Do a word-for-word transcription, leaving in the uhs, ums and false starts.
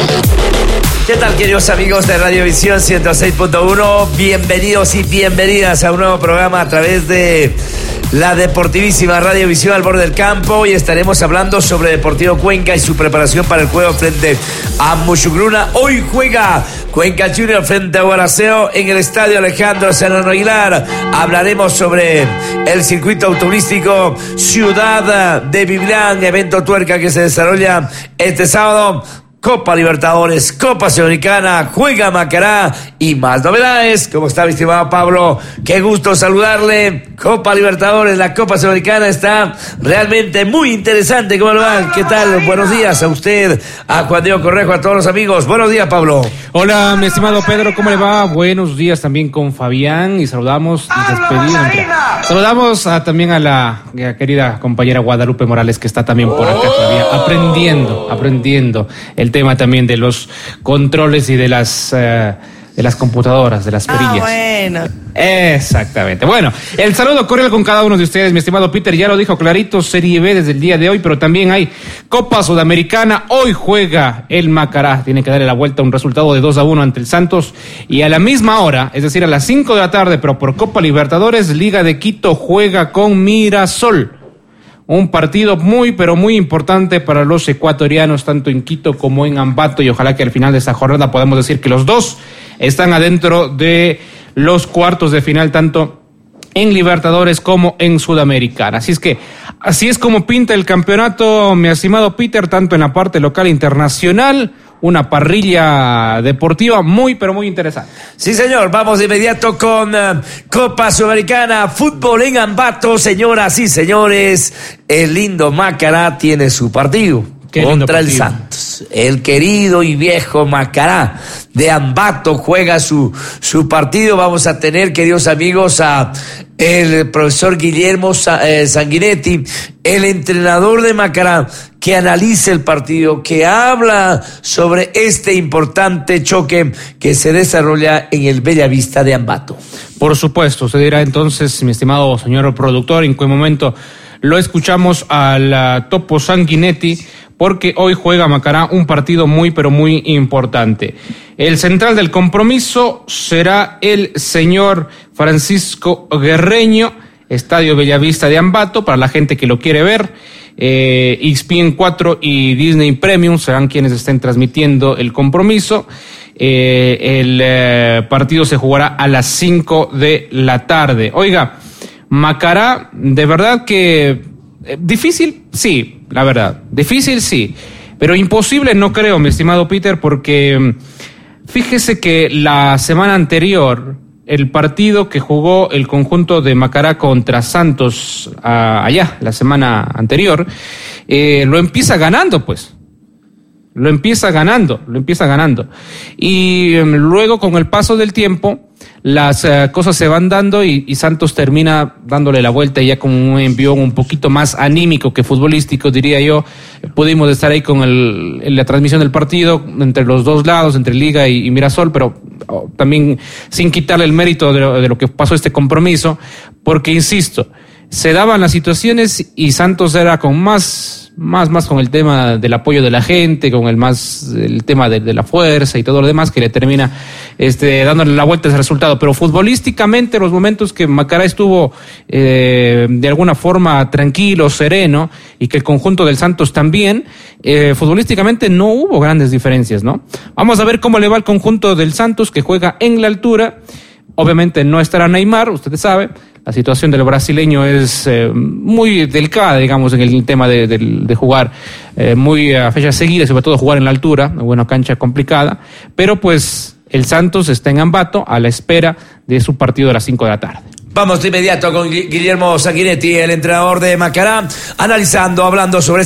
¿Qué tal, queridos amigos de Radiovisión ciento seis punto uno? Bienvenidos y bienvenidas a un nuevo programa a través de la deportivísima Radiovisión al borde del campo. Hoy estaremos hablando sobre Deportivo Cuenca y su preparación para el juego frente a Mushugruna. Hoy juega Cuenca Junior frente a Guaraceo en el estadio Alejandro Serrano Aguilar. Hablaremos sobre el circuito automovilístico Ciudad de Biblián, evento tuerca que se desarrolla este sábado. Copa Libertadores, Copa Sudamericana, juega Macará y más novedades. ¿Cómo está, mi estimado Pablo? Qué gusto saludarle. Copa Libertadores, la Copa Sudamericana está realmente muy interesante. ¿Cómo lo va? ¿Qué tal? Buenos días a usted, a Juan Diego Correjo, a todos los amigos. Buenos días, Pablo. Hola, mi estimado Pedro, ¿cómo le va? Buenos días también con Fabián y saludamos y despedimos. Saludamos a, también a la, a la querida compañera Guadalupe Morales, que está también por acá todavía aprendiendo, aprendiendo el tema también de los controles y de las uh, de las computadoras, de las perillas. Ah, bueno. Exactamente. Bueno, el saludo cordial con cada uno de ustedes, mi estimado Peter, ya lo dijo clarito, Serie B desde el día de hoy, pero también hay Copa Sudamericana. Hoy juega el Macará, tiene que darle la vuelta a un resultado de dos a uno ante el Santos, y a la misma hora, es decir, a las cinco de la tarde, pero por Copa Libertadores, Liga de Quito juega con Mirasol. Un partido muy, pero muy importante para los ecuatorianos, tanto en Quito como en Ambato, y ojalá que al final de esta jornada podamos decir que los dos están adentro de los cuartos de final, tanto en Libertadores como en Sudamericana. Así es que, así es como pinta el campeonato, mi estimado Peter, tanto en la parte local e internacional. Una parrilla deportiva muy, pero muy interesante. Sí, señor. Vamos de inmediato con uh, Copa Sudamericana, fútbol en Ambato, señoras y señores. El lindo Macará tiene su partido contra el Santos. El querido y viejo Macará de Ambato juega su, su partido. Vamos a tener, queridos amigos, a el profesor Guillermo Sanguinetti, el entrenador de Macará, que analice el partido, que habla sobre este importante choque que se desarrolla en el Bellavista de Ambato. Por supuesto, se dirá entonces, mi estimado señor productor, en qué momento lo escuchamos al Topo Sanguinetti, porque hoy juega Macará un partido muy, pero muy importante. El central del compromiso será el señor Francisco Guerreño, Estadio Bellavista de Ambato, para la gente que lo quiere ver. Eh, E S P N cuatro y Disney Premium serán quienes estén transmitiendo el compromiso. Eh, el eh, partido se jugará a las cinco de la tarde. Oiga, Macará, de verdad que eh, difícil, sí, la verdad, difícil sí, pero imposible no creo, mi estimado Peter, porque fíjese que la semana anterior, el partido que jugó el conjunto de Macará contra Santos a, allá, la semana anterior, eh, lo empieza ganando, pues. Lo empieza ganando, lo empieza ganando. Y um, luego, con el paso del tiempo, las uh, cosas se van dando y, y Santos termina dándole la vuelta ya con un envión un poquito más anímico que futbolístico, diría yo. Pudimos estar ahí con el, en la transmisión del partido, entre los dos lados, entre Liga y, y Mirasol, pero oh, también sin quitarle el mérito de lo, de lo que pasó este compromiso, porque, insisto, se daban las situaciones y Santos era con más... Más, más con el tema del apoyo de la gente, con el más, el tema de, de la fuerza y todo lo demás, que le termina este, dándole la vuelta a ese resultado. Pero futbolísticamente, los momentos que Macará estuvo eh, de alguna forma tranquilo, sereno, y que el conjunto del Santos también, eh, futbolísticamente no hubo grandes diferencias, ¿no? Vamos a ver cómo le va al conjunto del Santos, que juega en la altura. Obviamente no estará Neymar, ustedes saben. La situación del brasileño es eh, muy delicada, digamos, en el tema de, de, de jugar eh, muy a fecha seguida, sobre todo jugar en la altura, una buena cancha complicada. Pero pues el Santos está en Ambato a la espera de su partido a las cinco de la tarde. Vamos de inmediato con Guillermo Sanguinetti, el entrenador de Macará, analizando, hablando sobre